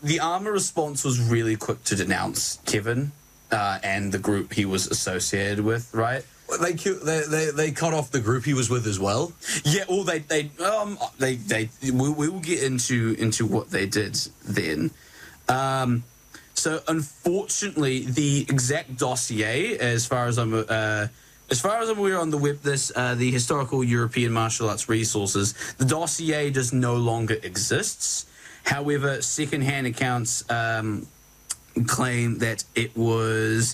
the armor response was really quick to denounce Kevin and the group he was associated with, right? They cut off the group he was with as well. Yeah, well, we will get into what they did then. So unfortunately, the exact dossier, as far as I'm aware on the web, the Historical European Martial Arts Resources, the dossier just no longer exists. However, secondhand accounts claim that it was,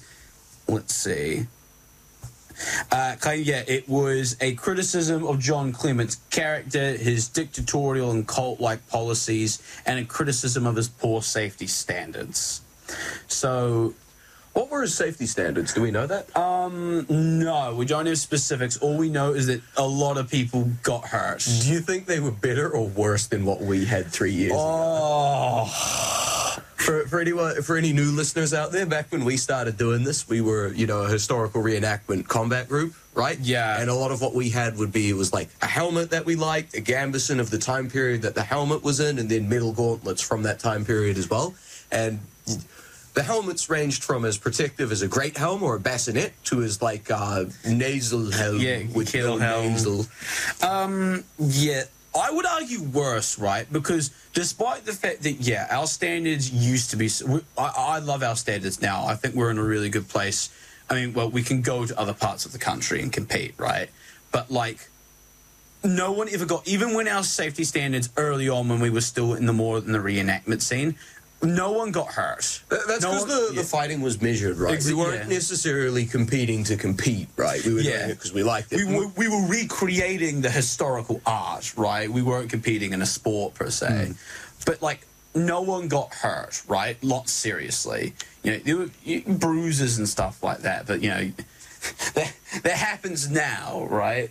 it was a criticism of John Clement's character, his dictatorial and cult-like policies, and a criticism of his poor safety standards. So, what were his safety standards? Do we know that? No, we don't have specifics. All we know is that a lot of people got hurt. Do you think they were better or worse than what we had 3 years ago? For any new listeners out there, back when we started doing this, we were, a historical reenactment combat group, right? Yeah. And a lot of what we had was like a helmet that we liked, a gambeson of the time period that the helmet was in, and then metal gauntlets from that time period as well. And the helmets ranged from as protective as a great helm or a bassinet to as like nasal helm with kill helm. nasal. Yeah. I would argue worse, right? Because despite the fact that, our standards used to be... I love our standards now. I think we're in a really good place. I mean, well, we can go to other parts of the country and compete, right? But, no one ever got... Even when our safety standards early on, when we were still in the reenactment scene, no one got hurt. That's because the fighting was measured, right? We weren't necessarily competing to compete, right? We were doing it because we liked it. We were recreating the historical art, right? We weren't competing in a sport per se. But, no one got hurt, right? Not seriously. There were bruises and stuff like that, but, that happens now, right?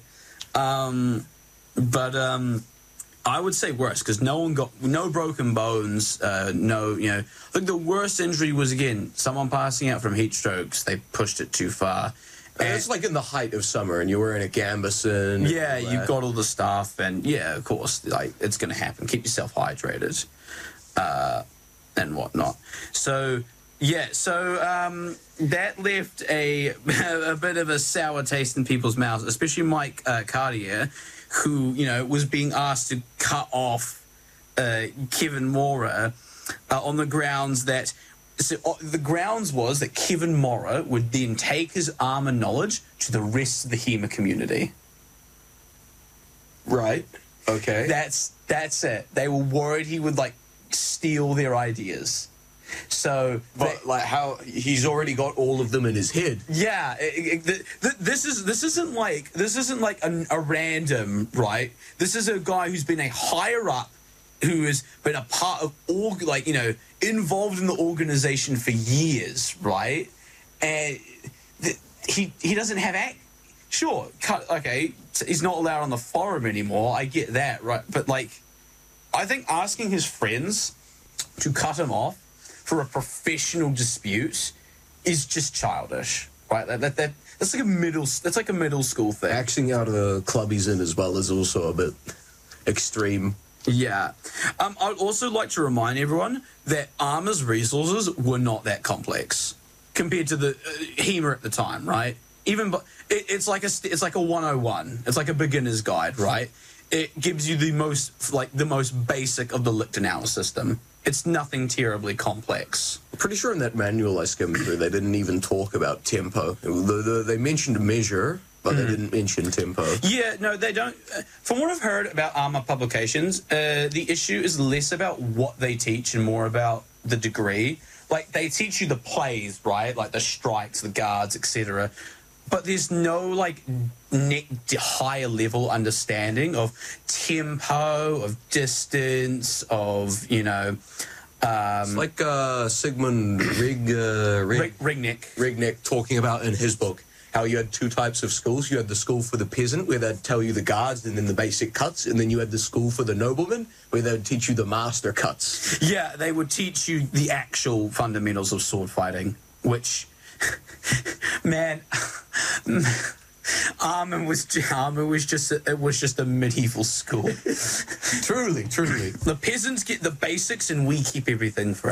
I would say worse, because no broken bones, I think the worst injury was, again, someone passing out from heat strokes. They pushed it too far. And it's like in the height of summer, and you're wearing a gambeson. Yeah, you've got all the stuff, and of course, it's going to happen. Keep yourself hydrated, and whatnot. So, that left a bit of a sour taste in people's mouths, especially Mike Cartier, who, was being asked to cut off Kevin Mora on the grounds that... So the grounds was that Kevin Mora would then take his armor knowledge to the rest of the HEMA community. Right. Okay. That's it. They were worried he would, steal their ideas. So, how he's already got all of them in his head. Yeah, this isn't like a random, right? This is a guy who's been a higher up, who has been a part of all, involved in the organization for years, right? And he doesn't have he's not allowed on the forum anymore. I get that, right? But I think asking his friends to cut him off for a professional dispute is just childish, right? That's like a middle school thing. Axing out of the club he's in as well is also a bit extreme. Yeah. I'd also like to remind everyone that Armor's resources were not that complex compared to the HEMA at the time, right? It's like a 101. It's like a beginner's guide, right? It gives you the most basic of the Lichtenauer system. It's nothing terribly complex. Pretty sure in that manual I skimmed through, they didn't even talk about tempo. They mentioned measure, but they didn't mention tempo. Yeah, no, they don't. From what I've heard about Armor publications, the issue is less about what they teach and more about the degree. They teach you the plays, right? The strikes, the guards, etc. But there's no, higher level understanding of tempo, of distance, of, it's like Sigmund Rignick talking about in his book how you had two types of schools. You had the school for the peasant, where they'd tell you the guards and then the basic cuts, and then you had the school for the nobleman, where they'd teach you the master cuts. Yeah, they would teach you the actual fundamentals of sword fighting, which... Man, Armor was just a medieval school. Truly. The peasants get the basics and we keep everything for